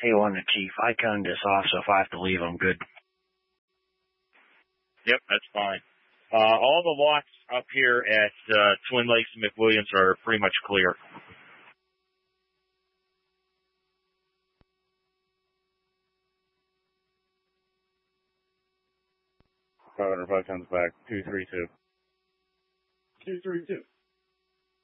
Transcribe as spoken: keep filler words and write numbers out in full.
Hey, one to Chief. I turned this off, so if I have to leave, I'm good. Yep, that's fine. Uh, all the lots up here at uh, Twin Lakes and McWilliams are pretty much clear. five hundred five comes back. two three two. two three two.